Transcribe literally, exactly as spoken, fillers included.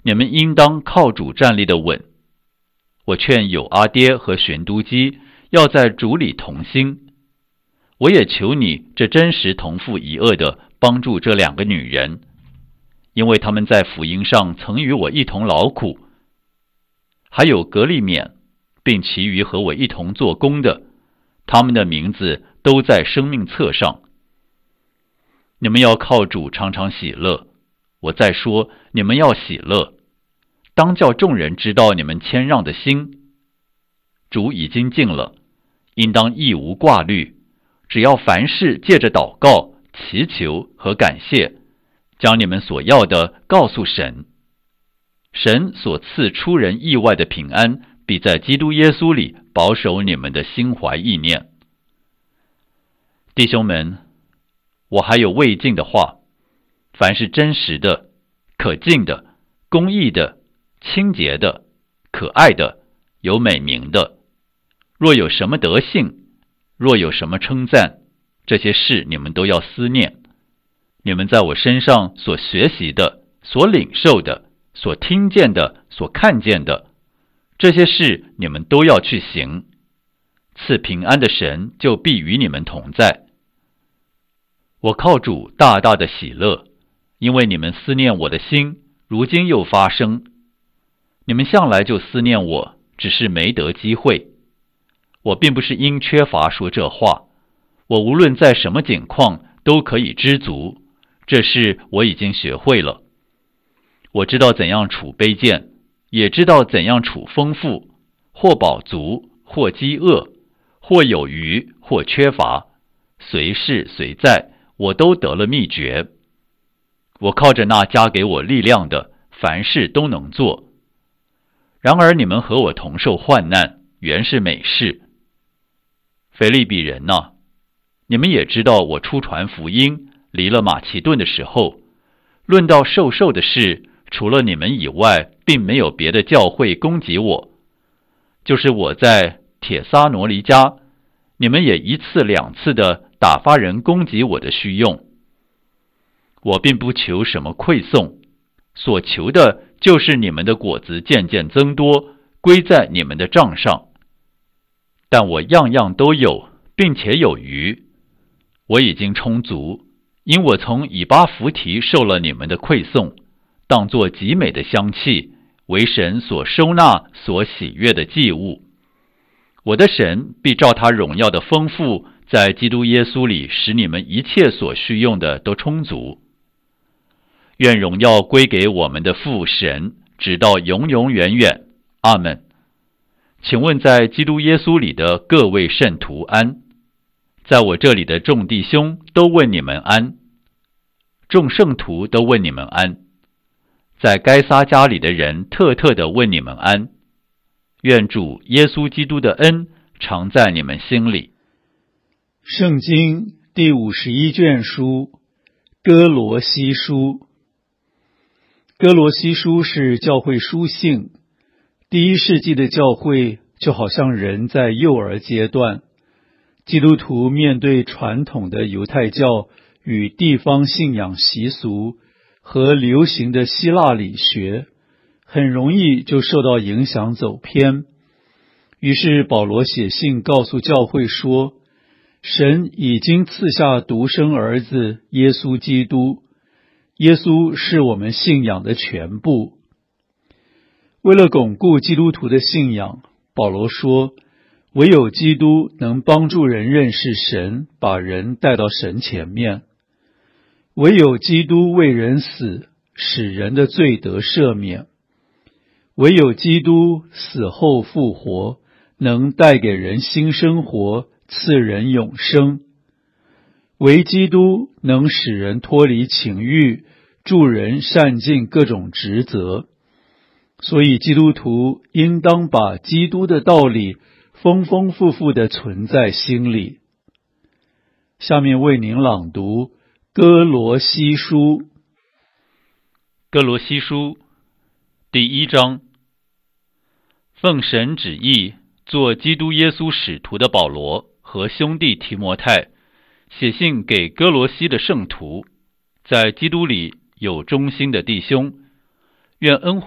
你们应当靠主站立的稳。我劝友阿爹和玄都基要在主里同心。我也求你这真实同父一轭的帮助这两个女人，因为他们在福音上曾与我一同劳苦。还有格利勉，并其余和我一同做工的，他们的名字都在生命册上。你们要靠主常常喜乐。我再说，你们要喜乐，当叫众人知道你们谦让的心。主已经近了，应当亦无挂虑，只要凡事借着祷告、祈求和感谢，将你们所要的告诉神。神所赐出人意外的平安，必在基督耶稣里保守你们的心怀意念。弟兄们，我还有未尽的话，凡是真实的、可敬的、公义的、清洁的、可爱的、有美名的，若有什么德性，若有什么称赞，这些事你们都要思念。你们在我身上所学习的、所领受的、所听见的、所看见的，这些事你们都要去行。赐平安的神就必与你们同在。我靠主大大的喜乐，因为你们思念我的心，如今又发生。你们向来就思念我，只是没得机会。我并不是因缺乏说这话，我无论在什么境况都可以知足，这事我已经学会了。我知道怎样处卑贱，也知道怎样处丰富，或饱足，或饥饿，或有余，或缺乏，随事随在，我都得了秘诀。我靠着那加给我力量的，凡事都能做。然而你们和我同受患难，原是美事。腓利比人哪，你们也知道我出传福音，离了马其顿的时候，论到授受的事，除了你们以外，并没有别的教会攻击我。就是我在帖撒罗尼迦，你们也一次两次的打发人攻击我的需用。我并不求什么馈送，所求的就是你们的果子渐渐增多，归在你们的账上。但我样样都有，并且有余。我已经充足，因我从以巴弗提受了你们的馈送，当作极美的香气，为神所收纳、所喜悦的祭物。我的神必照他荣耀的丰富，在基督耶稣里使你们一切所需用的都充足。愿荣耀归给我们的父神，直到永永远远。阿们。请问在基督耶稣里的各位圣徒安。在我这里的众弟兄都问你们安。众圣徒都问你们安。在该撒家里的人特特地问你们安。愿主耶稣基督的恩常在你们心里。 圣经第五十一卷书，哥罗西书。哥罗西书是教会书信。第一世纪的教会就好像人在幼儿阶段，基督徒面对传统的犹太教与地方信仰习俗和流行的希腊理学，很容易就受到影响走偏。于是保罗写信告诉教会说，神已经赐下独生儿子耶稣基督，耶稣是我们信仰的全部。为了巩固基督徒的信仰，保罗说，唯有基督能帮助人认识神，把人带到神前面。唯有基督为人死，使人的罪得赦免。唯有基督死后复活，能带给人新生活，赐人永生。唯基督能使人脱离情欲，助人善尽各种职责。所以基督徒应当把基督的道理丰丰富富地存在心里。下面为您朗读哥罗西书。 哥罗西书第一章。奉神旨意做基督耶稣使徒的保罗和兄弟提摩太，写信给哥罗西的圣徒，在基督里有忠心的弟兄，愿恩惠